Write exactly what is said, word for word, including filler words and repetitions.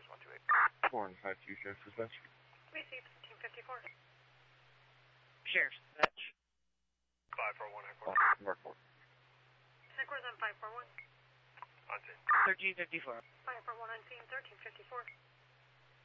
Forest one two eight. four and five two, Sheriff's Dispatch. Received, thirteen fifty-four. Sheriff's Dispatch. five four one, Oh, Mark four. Headquarters on five four one. On scene. thirteen fifty-four. five four one on scene, thirteen fifty-four.